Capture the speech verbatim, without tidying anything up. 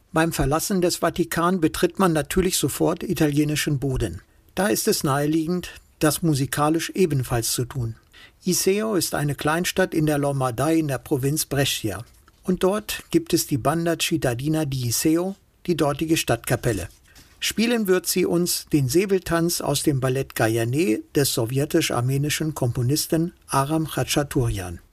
Beim Verlassen des Vatikan betritt man natürlich sofort italienischen Boden. Da ist es naheliegend, das musikalisch ebenfalls zu tun. Iseo ist eine Kleinstadt in der Lombardei in der Provinz Brescia. Und dort gibt es die Banda Cittadina di Iseo, die dortige Stadtkapelle. Spielen wird sie uns den Säbeltanz aus dem Ballett Gajané des sowjetisch-armenischen Komponisten Aram Khachaturian.